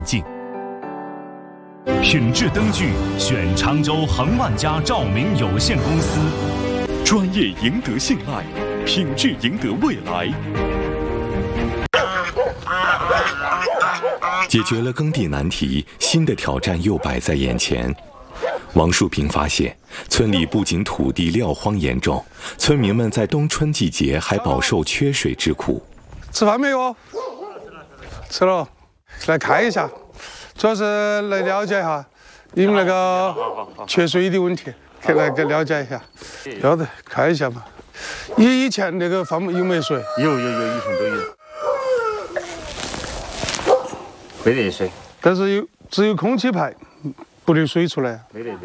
境。品质灯具选常州恒万家照明有限公司， 专业赢得信赖，品质赢得未来。 解决了耕地难题，新的挑战又摆在眼前。王树平发现，村里不仅土地撂荒严重，村民们在冬春季节还饱受缺水之苦。 吃饭没有？吃了，来看一下，主要是来了解一下你们那个缺水的问题，可以来给了解一下。要得，看一下嘛。以前那个房有没有水？ 有，以前都有。没得水， 但是只有空气排，不流水出来。 没得。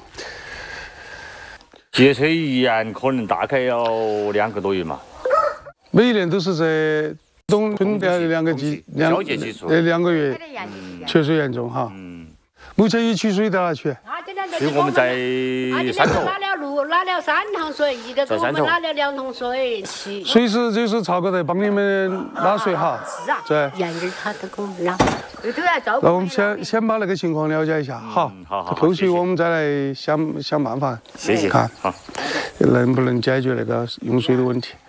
节水一年可能大概要2个多月嘛。 每一年都是在冬春的2个月缺水严重哈。目前有取水到哪去？ 所以我们在山头拿了3桶水，一个给我们拿了2桶水。 随时就是曹哥在帮你们拉水哈。 是啊。 对。 沿着他都给我们拉。 那我们先把那个情况了解一下，好。好。后续我们再来想办法。 谢谢。 看。 好。 能不能解决那个用水的问题？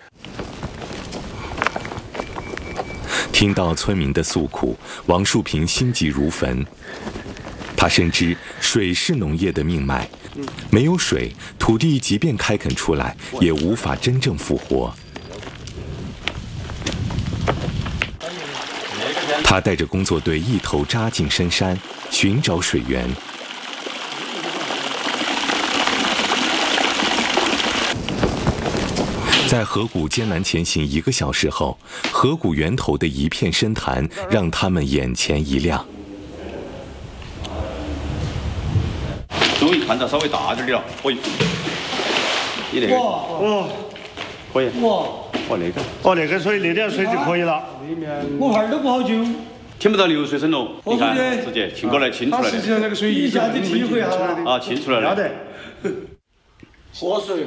听到村民的诉苦，王树平心急如焚。他深知水是农业的命脉，没有水，土地即便开垦出来，也无法真正复活。他带着工作队一头扎进深山，寻找水源。在河谷艰难前行1个小时后，河谷源头的一片深潭让他们眼前一亮。 终于看到稍微大点的了，可以。你那个，可以。 那个水那点水就可以了。 我盘都不好救。 听不到流水声喽，你看直接清过来，清出来的。 实际上那个水一下子体会下来啊，清出来了。 喝水。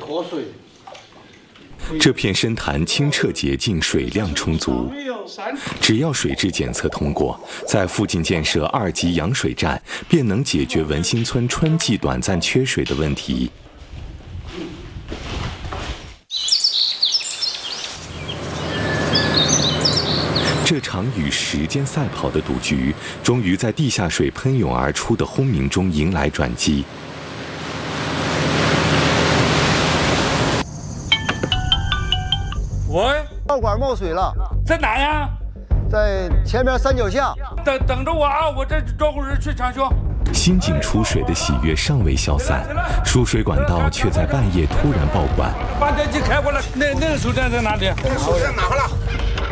这片深潭清澈洁净，水量充足。只要水质检测通过，在附近建设2级养水站，便能解决文兴村春季短暂缺水的问题。这场与时间赛跑的赌局，终于在地下水喷涌而出的轰鸣中迎来转机。 喂， 道管冒水了， 在哪呀？ 在前面山脚下。 等着我啊，我这招呼人去抢修。 新井出水的喜悦尚未消散，输水管道却在半夜突然爆管。 发电机开过来，那个手电在哪里？ 手电拿回来。